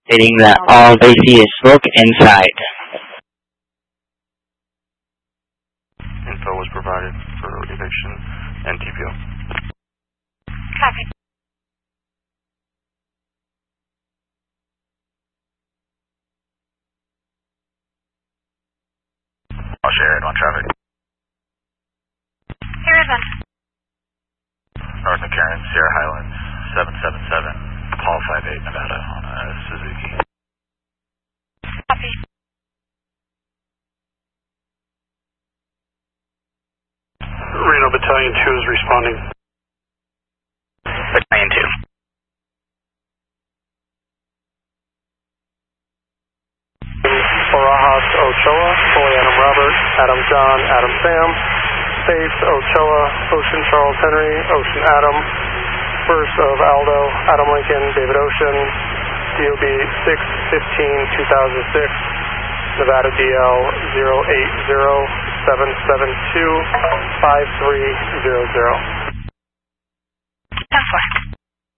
stating that all they see is smoke inside. Info was provided for eviction and TPO. Copy. I'll share it on traffic. Here is one. North McCarran, Sierra Highlands, 777, Paul 58, Nevada, on a Suzuki. Copy. Reno Battalion 2 is responding. Battalion 2. Barajas Ochoa, Fully Adam Robert, Adam John, Adam Sam, Space Ochoa, Ocean Charles Henry, Ocean Adam, First of Aldo, Adam Lincoln, David Ocean, DOB 6/15/2006, Nevada DL 080-772-5300. 10-4.